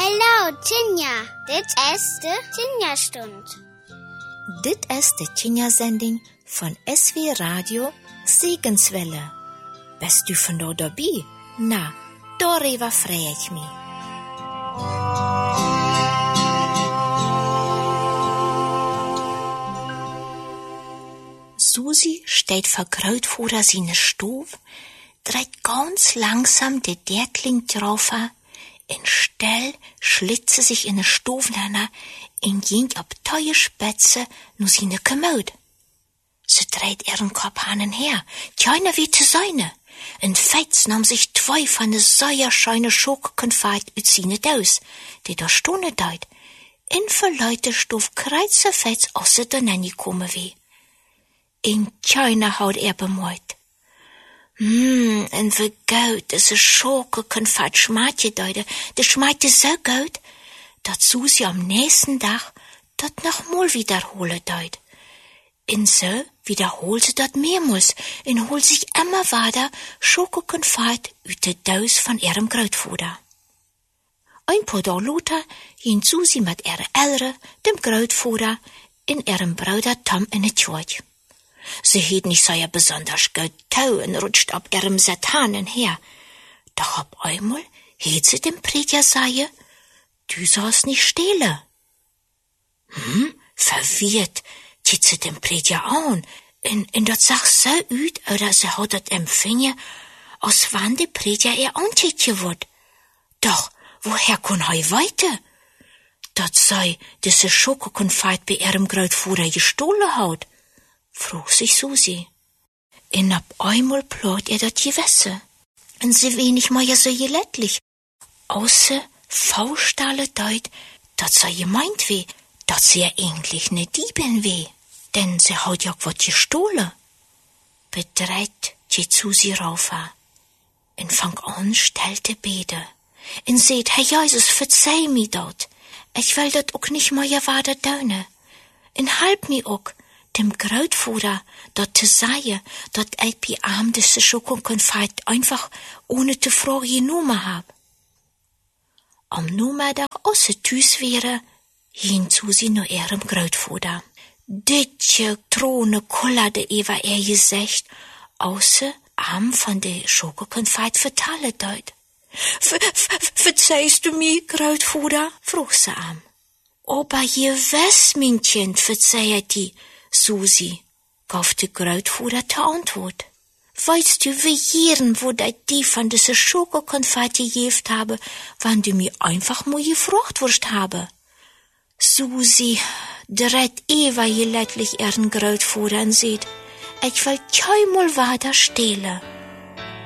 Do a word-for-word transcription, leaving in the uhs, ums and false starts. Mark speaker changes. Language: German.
Speaker 1: Hallo, Tinja. Dit is de Tinja-stund.
Speaker 2: Dit is de Tinja-zending van S W Radio Segenswelle. Bist du vandaag dabei? Na, darüber freue ich mich. Susi steht vor Krautfutter seine Stove, dreht ganz langsam de Deckel drauf an, en still schlitze sich in de Stoven hinein en ging ab teue Spätze nur seine Kommode. Sie dreht ihren Kopf hin und her, keiner wie zu seine. En Feiz nahm sich zwei von de säuerscheine Schokokonfeit uit seine Daus, die da Stunde deut. En verleute Stoff kreuzerfetz aus se da nanny komme wie. En keiner haut er bemoeit. Hm, en wie gut is een Schokokonfeit schmaatje deute, de schmaakte so gut, dat Susi am nächsten Tag dat noch mal wiederhole deut. En so wiederholt sie dat mehrmals en holt sich immer weiter Schokokonfeit uit de Daus von ihrem Krautfutter. Ein paar Tage later ging Susi mit ihrer Eltern, dem Krautfutter, in ihrem Bruder Tom in het Tjoort. Sie hielt nicht so ja besonders gut Tau und rutscht ab ihrem Satanen her. Doch ab einmal hielt sie dem Prediger sagen, du sollst nicht stehlen. Hm, verwirrt, hielt sie dem Prediger an, und, und dat sah so uit, oder sie hat dat empfingen, als wann der Prediger ihr Antje wird. Doch, woher kann er weiter? Dat sei, dass sie Schokokonfeit bei ihrem Krautfutter gestohlen hat, frug sich Susi. Und ab einmal plot ihr dat Gewässer. Und sie wenig mal ja so gelättlich. Außer Faustale deut, dat sei gemeint weh, dat sie ja eigentlich ne Diebin weh. Denn sie hat ja wat gestohlen. Bedreht geht Susi rauf an. Und fang an, stellte Bede. Und seht, Herr Jesus, verzeih mi dort. Ich will dat auch nicht mal ja weiter döne. Und halb mi auch, dem Krautfutter, dat te sagen, dat ich bei arm diese Schokokonfeit einfach ohne zu fragen genommen hab. Am Nachmittag außer Tüs wäre, ging Susi nur ihrem Krautfutter. Ditje Trone kullerte Eva er gesagt, außer arm von de Schokokonfeit vertale deut. Verzeihst du mir, Krautfutter? frug sie arm. Aber je wes, mein Kind, verzeiht die, Susi, gaf de Krautfutter te Antwort. Weißt du, wie jeden, wo de die von diese Schokokonfeit gegeft habe, wann du mir einfach mal gefragt wurst habe? Susi, dreht Eva je leidlich ihren Krautfutter und sieht, ich will keinmal weiter stehlen.